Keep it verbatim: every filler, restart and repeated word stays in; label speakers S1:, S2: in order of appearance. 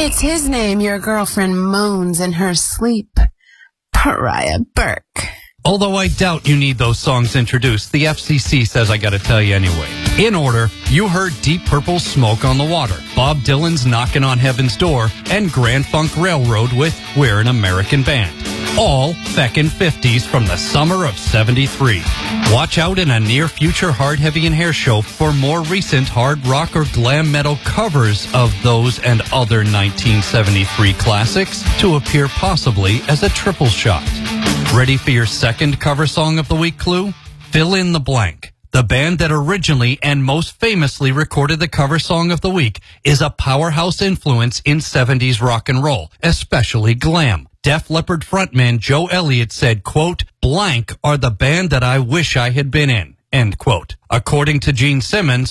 S1: It's his name your girlfriend moans in her sleep. Pariah Burke.
S2: Although I doubt you need those songs introduced, the F C C says I gotta tell you anyway. In order, you heard Deep Purple's Smoke on the Water, Bob Dylan's Knockin' on Heaven's Door, and Grand Funk Railroad with We're an American Band. All feckin' fifties from the summer of seventy-three. Watch out in a near-future Hard, Heavy, and Hair show for more recent hard rock or glam metal covers of those and other nineteen seventy-three classics to appear possibly as a triple shot. Ready for your second cover song of the week clue? Fill in the blank. The band that originally and most famously recorded the cover song of the week is a powerhouse influence in seventies rock and roll, especially glam. Def Leppard frontman Joe Elliott said, quote, blank are the band that I wish I had been in, end quote. According to Gene Simmons,